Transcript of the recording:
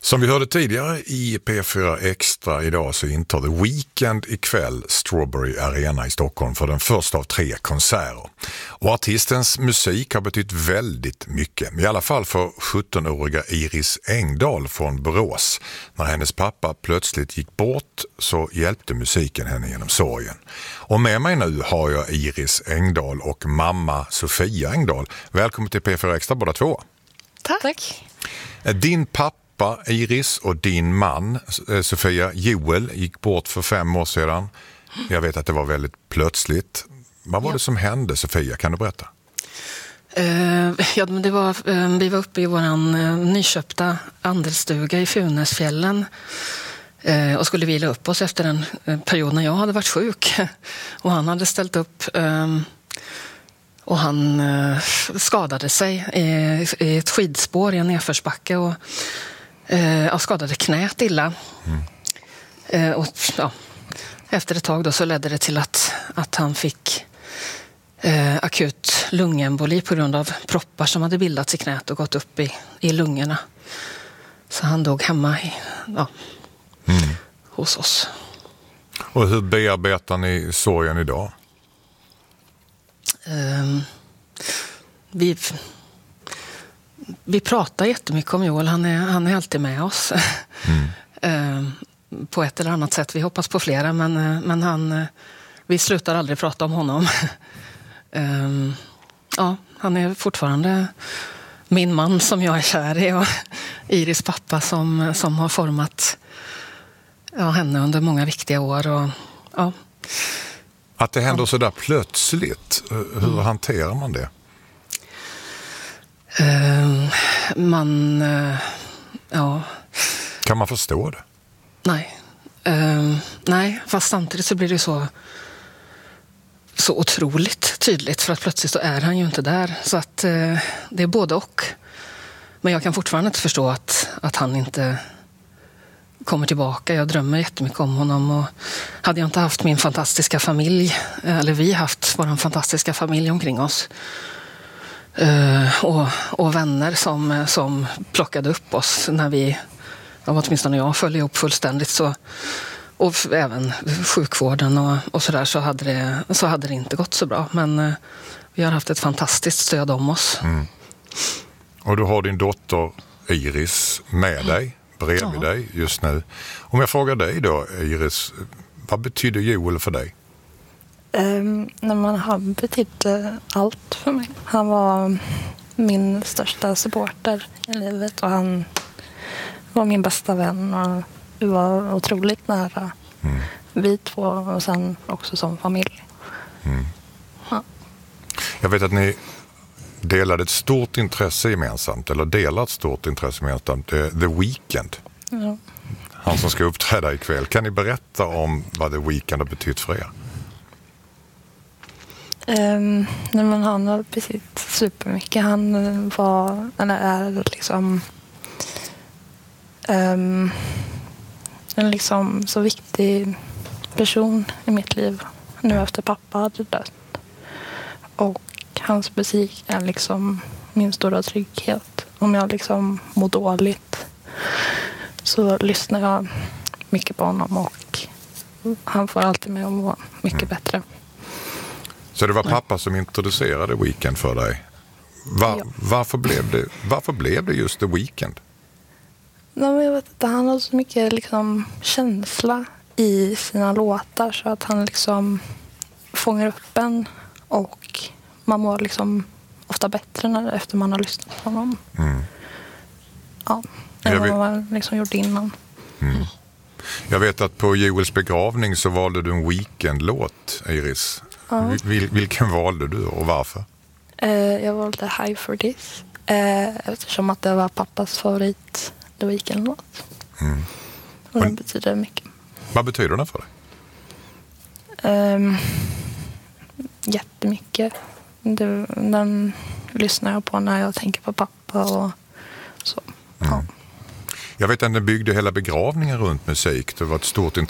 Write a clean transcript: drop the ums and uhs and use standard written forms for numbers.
Som vi hörde tidigare i P4 Extra idag så intar The Weeknd ikväll Strawberry Arena i Stockholm för den första av 3 konserter. Och artistens musik har betytt väldigt mycket, i alla fall för 17-åriga Iris Engdahl från Borås. När hennes pappa plötsligt gick bort så hjälpte musiken henne genom sorgen. Och med mig nu har jag Iris Engdahl och mamma Sofia Engdahl. Välkommen till P4 Extra båda två. Tack. Din pappa Iris och din man Sofia, Joel, gick bort för 5 år sedan. Jag vet att det var väldigt plötsligt. Vad var det som hände, Sofia? Kan du berätta? Men vi var uppe i våran nyköpta andelsstuga i Funäsfjällen och skulle vila upp oss efter en period när jag hade varit sjuk. Och han hade ställt upp och han skadade sig i ett skidspår i en nedförsbacke och skadade knät illa. Efter ett tag då så ledde det till att han fick akut lungemboli på grund av proppar som hade bildats i knät och gått upp i lungorna. Så han dog hemma hos oss. Och hur bearbetar ni sorgen idag? Vi pratar jättemycket om Joel. Han är alltid med oss. På ett eller annat sätt. Vi hoppas på flera, men vi slutar aldrig prata om honom. Han är fortfarande min man som jag är kär i och Iris pappa som har format henne under många viktiga år. Att det händer så där plötsligt, hur hanterar man det? Kan man förstå det? Nej, fast samtidigt så blir det så otroligt tydligt, för att plötsligt så är han ju inte där. Så att det är både och. Men jag kan fortfarande inte förstå att han inte kommer tillbaka. Jag drömmer jättemycket om honom, och hade jag inte haft min fantastiska familj, eller vi haft vår fantastiska familj omkring oss, och vänner som plockade upp oss när vi, åtminstone jag, föll ihop fullständigt, så, och även sjukvården och sådär, så hade det inte gått så bra. Men vi har haft ett fantastiskt stöd om oss. Och du har din dotter Iris med dig, bredvid dig just nu. Om jag frågar dig då, Iris, vad betyder Joel för dig? Han betydde allt för mig. Han var min största supporter i livet, och han var min bästa vän, och vi var otroligt nära. Vi två, och sen också som familj. Ja. Jag vet att ni delade ett stort intresse gemensamt, eller delar ett stort intresse gemensamt, The Weeknd. Ja. Han som ska uppträda ikväll. Kan ni berätta om vad The Weeknd har betytt för er? Han har betytt supermycket. Han är liksom en liksom så viktig person i mitt liv nu efter pappa hade dött. Och hans musik är liksom min stora trygghet. Om jag liksom mår dåligt så lyssnar jag mycket på honom, och han får alltid mig att må mycket bättre. Så det var pappa som introducerade Weeknd för dig. Varför blev det just The Weeknd? Jag vet inte, han har så mycket liksom känsla i sina låtar, så att han liksom fångar upp en, och man mår liksom ofta bättre efter man har lyssnat på honom. Än vad man liksom gjort innan. Jag vet att på Joels begravning så valde du en Weeknd-låt, Iris. Vilken valde du och varför? Jag valde High for This, eftersom att det var pappas favorit The Weeknd-låt. Och den betyder mycket. Vad betyder den för dig? Jättemycket. Den lyssnar jag på när jag tänker på pappa och så. Jag vet att den byggde hela begravningen runt musik. Det var ett stort intresse